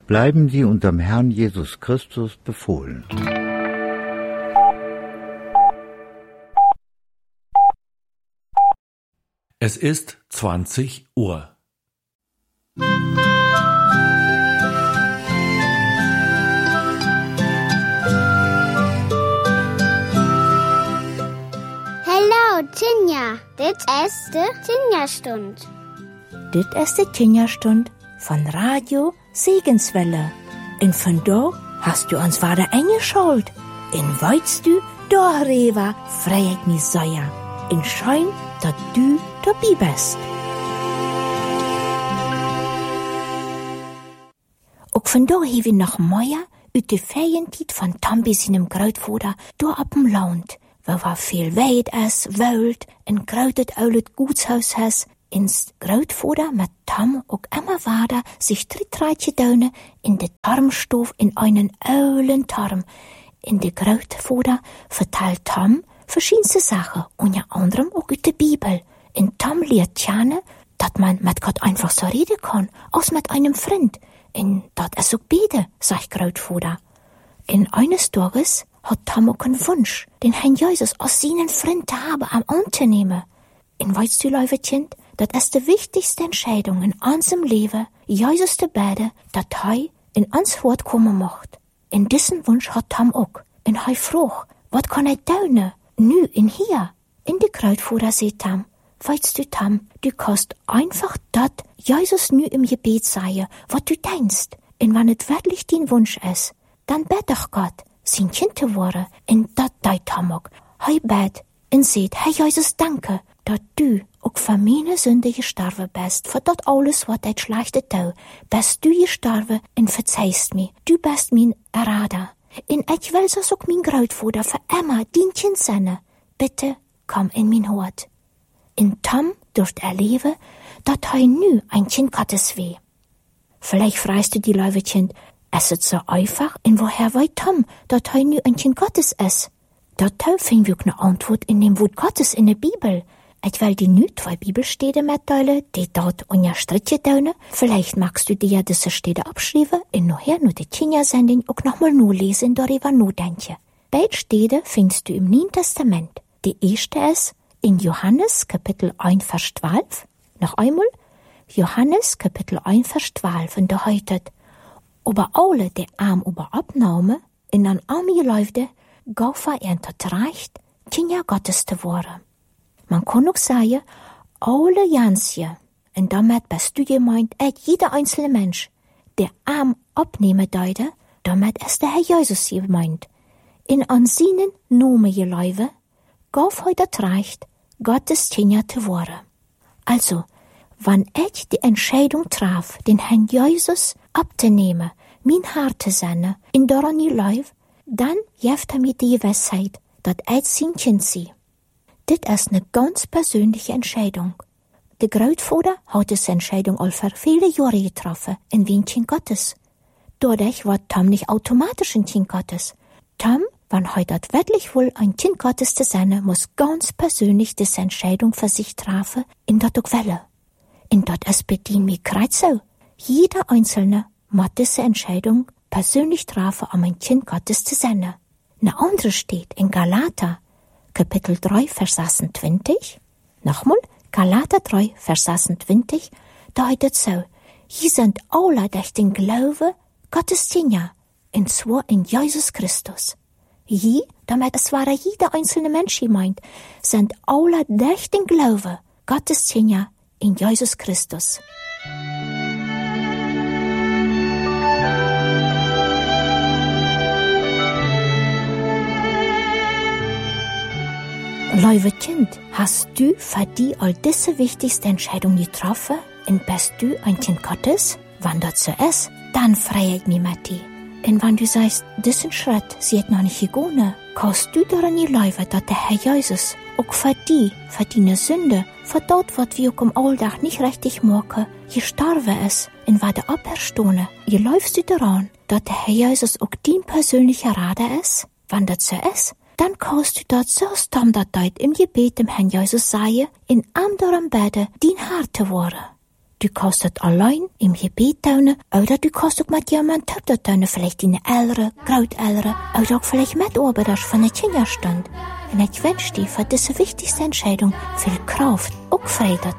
bleiben Sie unterm Herrn Jesus Christus befohlen. Es ist 20 Uhr. Hallo, Tinja. Dit is de Tinja-Stund. Dit is de Tinja-Stund von Radio Segenswelle. En vandaag hast du ons vader eingeschult. En weißt du, darüber freu ich mich sehr. En schön, dass du dabei bist. Ook vandaag hebben we nog meer uit de Ferientijd van Tom bij zijn grootvader door op dem Land, waar veel weid is, wild en groot het oude goedshuis is. Ins grootvader met Tom ook immer weiter sich trittreitje duinen in de Tarmstof in einen oulen Tarm. In de grootvader vertelt Tom verschiedenste Sachen, unter anderem auch aus der Bibel. In Tom lehrt gerne, dass man mit Gott einfach so reden kann, als mit einem Freund. Und das ist auch bete, sagt Grootvader. In eines Tages hat Tom auch einen Wunsch, den Herrn Jesus als seinen Freund zu haben, am anzunehmen. Und weißt du, liebe Kind, das ist die wichtigste Entscheidung in unserem Leben, Jesus zu beten, dass er in uns Wort kommen macht. In diesen Wunsch hat Tom auch. Und er fragt, was kann er tun? Nu in hier. In die Grootvader sagt Tom, weißt du, Tom, du kannst einfach das Jesus nu im Gebet sagen, was du denkst. Und wenn es wirklich dein Wunsch ist, dann bet doch Gott, sein Kind zu werden. Und das tut Tom auch. Er bet und sagt, Herr Jesus, danke, dass du auch für meine Sünde gestorben bist, für das alles, was ich schlechte tue. Bist du gestorben und verzeihst mir. Du bist mein Errader. Und ich will so auch mein Grootvader für immer dein Kind sein. Bitte komm in mein Hort. In Tom dürft erleben, dass er nu ein Kind Gottes weh. Vielleicht fragst du die liebe Kind, ist es so einfach, und woher weiß Tom, dass er nu ein Kind Gottes ist? Dazu finden wir eine Antwort in dem Wort Gottes in der Bibel. Ich will dir nu 2 Bibelstellen mitteilen, die dort unterstrichen tun. Vielleicht magst du dir diese Stelle abschreiben und nachher nur die Kindersendung auch nochmal nur lesen und darüber nachdenken. Beide Stellen findest du im Neuen Testament. Die erste ist in Johannes Kapitel 1, Vers 12. Noch einmal, Johannes Kapitel 1, Vers 12. Und da heißt, aber alle, die arm über Abnahme in an Arme läufte, gaufa er das Reich, Kinder Gottes zu werden. Man kann auch sagen, alle Jansje, und damit bist du gemeint, jeder einzelne Mensch, der arm abnehmen deute, damit ist der Herr Jesus gemeint. In an seinen Namen geläufe, gauf heute das Recht, Gottes Kinder zu werden. Also, wenn ich die Entscheidung traf, den Herrn Jesus abzunehmen, mein Hart zu sein, in daran geläufe, dann gibt er mir die Gewissheit, dass ich sein Kind sei. Dit ist eine ganz persönliche Entscheidung. Der Grootvader hat diese Entscheidung all für viele Jahre getroffen, in wie ein Kind Gottes. Dadurch war Tom nicht automatisch ein Kind Gottes. Tom, wenn heute wirklich wohl ein Kind Gottes zu sein, muss ganz persönlich diese Entscheidung für sich treffen, in das auch welle. In das es bedient mich gerade so. Jeder Einzelne muss diese Entscheidung persönlich treffen, um ein Kind Gottes zu sein. Eine andere steht in Galater, Kapitel 3, Vers 26. Nochmal, Galater 3, Vers 26. Da heißt es so, hier sind alle durch den Glaube Gottes Kinder, und zwar in Jesus Christus. Hier, damit es war jeder einzelne Mensch gemeint, sind alle durch den Glaube Gottes Kinder in Jesus Christus. Liebe Kind, hast du für dich all diese wichtigste Entscheidung getroffen und bist du ein Kind Gottes? Wenn das so ist, dann freue ich mich mit dir. Und wenn du sagst, diesen Schritt sie hat noch nicht gegangen, kannst du daran glauben, dass der Herr Jesus auch für dich, für deine Sünde, für das, was wir auch im Alltag nicht richtig machen, gestorben ist und war der Auferstehung. Glaubst du daran, dass der Herr Jesus auch dein persönlicher Rater ist? Wenn das so ist, dann kannst du dort so stamm dat im Gebet dem Herrn Jesus sagen, in anderem Bette dein Hart zu werden. Du kannst het allein im Gebet tun, oder du kannst auch mit jemandem tun, vielleicht deine Eltern, Großeltern, oder auch vielleicht Mitarbeiter von der Kinderstund. Und ich wünsche dir für diese wichtigste Entscheidung viel Kraft, auch Freude.